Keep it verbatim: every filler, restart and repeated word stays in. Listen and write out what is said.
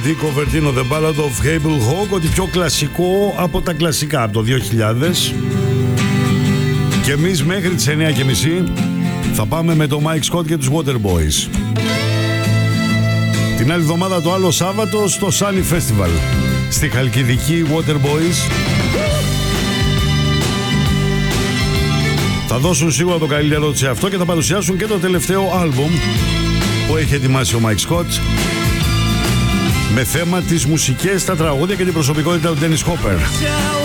Dick Overtino, The Ballad of Gable Hawk, ότι πιο κλασικό από τα κλασικά, από το δύο χιλιάδες. Και εμείς μέχρι τις εννιά και μισή θα πάμε με το Mike Scott και τους Waterboys. Την άλλη εβδομάδα το άλλο Σάββατο στο Sunny Festival στη Χαλκιδική, Waterboys θα δώσουν σίγουρα το καλύτερο σε αυτό και θα παρουσιάσουν και το τελευταίο άλμπουμ που έχει ετοιμάσει ο Mike Scott με θέμα τις μουσικές, τα τραγούδια και την προσωπικότητα του Dennis Hopper.